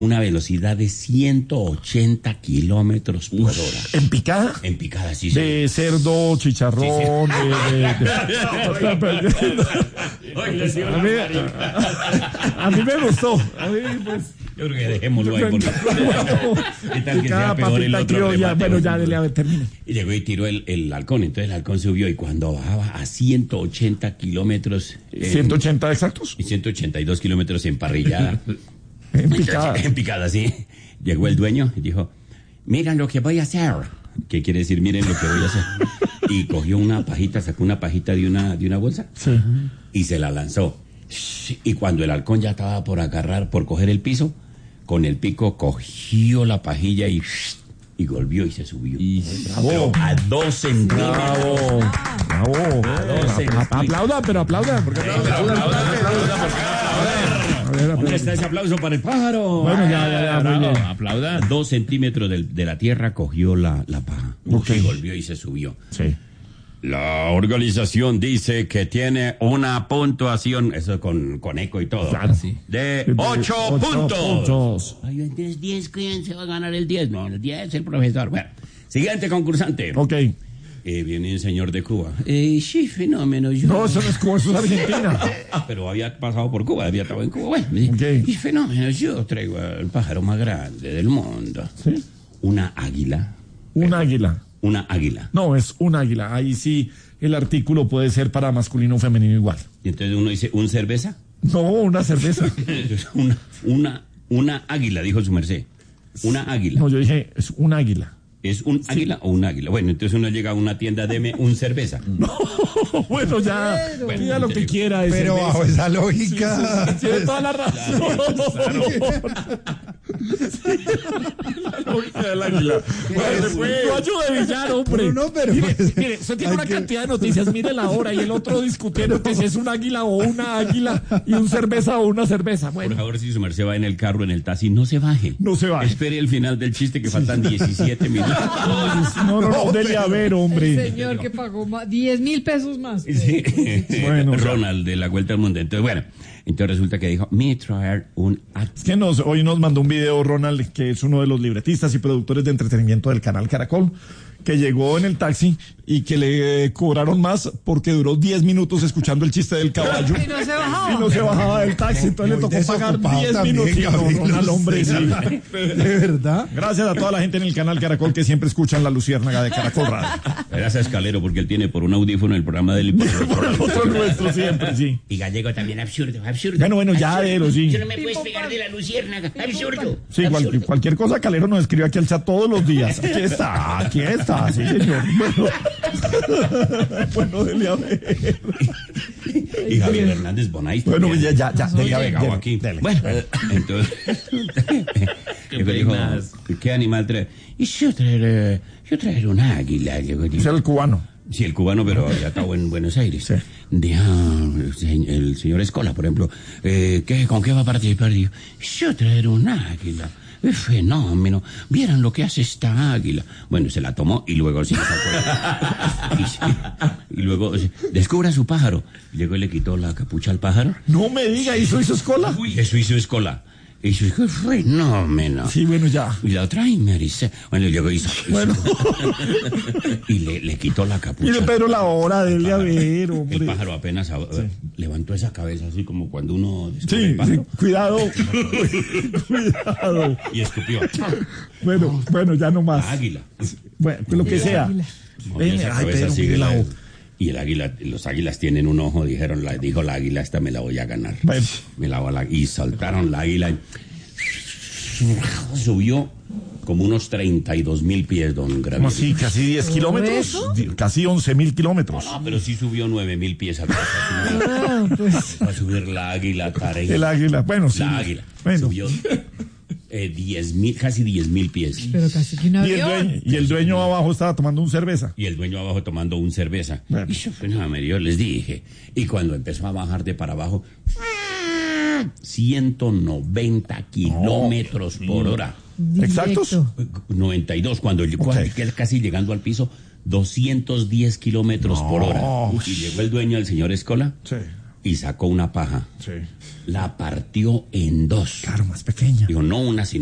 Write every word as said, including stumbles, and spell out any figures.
una velocidad de ciento ochenta kilómetros por hora. ¿En picada? En picada, sí. De sí. cerdo, chicharrón, sí, sí. de... de, de... a, mí, a, a mí me gustó. A mí, pues... Yo creo que dejémoslo ahí. Porque... ¿Qué tal que sea peor el otro remate, ya, bueno, ya, dele, a ver, termine. Y llegó y tiró el, el halcón. Entonces el halcón subió y cuando bajaba a ciento ochenta kilómetros... Eh, ¿ciento ochenta exactos? Y ciento ochenta y dos kilómetros en parrillada. En picada. En picada, sí. Llegó el dueño y dijo, miren lo que voy a hacer. ¿Qué quiere decir? Miren lo que voy a hacer. Y cogió una pajita, sacó una pajita de una, de una bolsa. Sí. Y se la lanzó. Y cuando el halcón ya estaba por agarrar, por coger el piso, con el pico cogió la pajilla y, y volvió y se subió. Y bravo. A dos centímetros. Bravo. Bravo. A dos centímetros. Aplaudan, pero aplaudan. Porque aplaudan, aplaudan, aplaudan. ¿Dónde está ese aplauso para el pájaro? Bueno, ya, ya, ya, muy bien. Aplauda. A dos centímetros de, de la tierra cogió la, la paja. Okay. Y volvió y se subió. Sí. La organización dice que tiene una puntuación, eso con, con eco y todo, claro, sí. de ocho, ocho puntos. puntos. Ay, entonces diez, ¿quién se va a ganar el diez? No, el diez el profesor. Bueno, siguiente concursante. Ok. Eh, viene un señor de Cuba. Eh, sí, fenómeno. Yo... No, eso no es Cuba, eso es Argentina. Pero había pasado por Cuba, había estado en Cuba. Bueno, okay. Y fenómeno, yo traigo el pájaro más grande del mundo. ¿Sí? Una águila. Un águila. Una águila. No, es un águila. Ahí sí el artículo puede ser para masculino o femenino igual. Y entonces uno dice, ¿un cerveza? No, una cerveza. una, una, una águila, dijo su merced. Una águila. No, yo dije, es un águila. ¿Es un sí. águila o un águila? Bueno, entonces uno llega a una tienda, deme un cerveza. No, bueno, ya, bueno, diga lo que quiera. De pero cerveza. bajo esa lógica. Sí, sí, sí, tiene toda la razón. Claro, claro. La lógica del águila. Bueno, pues, yo ayudo de villano, hombre. No, no, pero mire, pues, mire, usted tiene una que... cantidad de noticias, mire la hora y el otro discutiendo que si es un águila o una águila y un cerveza o una cerveza. Bueno. Por favor, si su merced va en el carro, en el taxi, no se baje. No se baje. Espere el final del chiste que sí. Faltan diecisiete minutos. No, no, no, dele a ver, hombre. El señor que pagó diez mil pesos más. Sí. Bueno, Ronald de la Vuelta al Mundo. Entonces, bueno, entonces resulta que dijo, me traer un... Es que nos, hoy nos mandó un video Ronald, que es uno de los libretistas y productores de entretenimiento del canal Caracol, que llegó en el taxi y que le cobraron más porque duró diez minutos escuchando el chiste del caballo. Y no se bajaba. Y no se bajaba del taxi, entonces le tocó pagar diez minutos. No, Ronald, hombre, sí. ¿De verdad? Gracias a toda la gente en el canal Caracol que siempre escuchan la Luciérnaga de Caracol Radio. Gracias, Escalero, porque él tiene por un audífono el programa del... Por el otro nuestro siempre, sí. Y Gallego también, absurdo, absurdo. Bueno, bueno, ya, pero sí. Yo no me puedes pegar de la Luciérnaga, absurdo. Sí, cual, cualquier cosa, Calero nos escribe aquí al chat todos los días. Aquí está, aquí está, sí, señor. Bueno, bueno, dele a ver. Y Javier Hernández Bonais. Bueno, ya, ya, ya, dele a ver. Dele, aquí. Dele. Bueno, entonces, ¿Qué, dijo, ¿qué animal trae? Y yo traer, yo traer un águila. Es el cubano. Sí, el cubano, pero ya está en Buenos Aires. Sí. De, ah, el señor Escola, por ejemplo, eh, ¿qué, ¿con qué va a participar? Digo, yo traer un águila. ¡Es fenómeno! ¿Vieran lo que hace esta águila? Bueno, se la tomó y luego sí, y, y luego descubra su pájaro. Y luego le quitó la capucha al pájaro. No me diga, ¿hizo hizo Escola? Uy, eso hizo Escola. Y yo dije, fenómeno. Sí, bueno, ya. Y la otra, y me dice, bueno, luego hizo, hizo. Bueno. Y le, le quitó la capucha. Mire, pero la hora, dele a ver, hombre. El pájaro apenas sí. levantó esa cabeza así como cuando uno... Sí, sí, cuidado. Cuidado. Y escupió. Bueno, bueno, ya no más. La águila. Bueno, lo que sea. Ven, ay, Pedro, sigue la... Y el águila, los águilas tienen un ojo, dijeron, la, dijo la águila, esta me la voy a ganar. Bueno. Me la voy a la, y soltaron la águila y subió como unos treinta y dos mil pies, don Gravier. Sí, casi diez kilómetros, casi once mil kilómetros. No, pero sí subió nueve mil pies atrás. Ah, pues. Va a subir la águila, Tarek. El águila, bueno, sí. La águila. Bueno. Subió eh, diez mil, casi diez mil pies. Pero casi que un y, el avión. dueño, y el dueño abajo estaba tomando un cerveza. Y el dueño abajo tomando un cerveza. Bueno. Y yo, pues, no, yo les dije. Y cuando empezó a bajar de para abajo, ciento noventa kilómetros oh, por hora. Directo. ¿Exactos? noventa y dos, cuando llegó okay. casi llegando al piso, doscientos diez kilómetros no. por hora. Y llegó el dueño, el señor Escola. Sí. y sacó una paja. Sí. La partió en dos. Claro, más pequeña. Digo, no una, sino